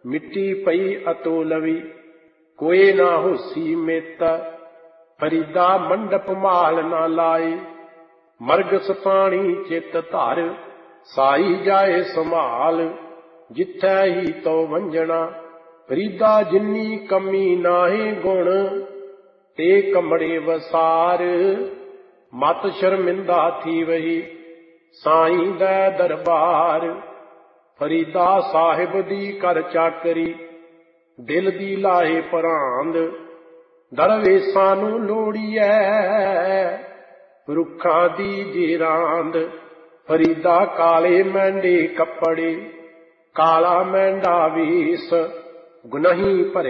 मिट्टी पई अतोलवी, कोई ना होसी मेता। फरीदा मंडप माल ना लाए, मरगस पानी चित धर, साई जाए संभाल, जिथै ही तो वंजना। फरीदा जिन्नी कमी नाहे गुण, ते कमड़े वसार, मत शर्मिंदा थी वही, साईं दै दरबार। फरीदा साहिब दी कर चाकरी, दिल दी लाए परांद, दरवेसां नूं लोड़ीए, रुखां दी जेरांद। फरीदा काले मैंडे कपड़े, काला मैंडा वेस, गुनाही भरे